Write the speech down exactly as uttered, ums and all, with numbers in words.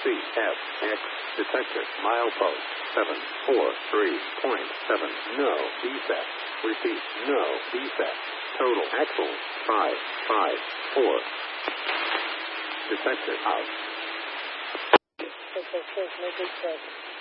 C F X. Detector. Milepost seven four three point seven. No defect. Repeat. No defect. Total axle five five four. Detector out. six oh six, no defect.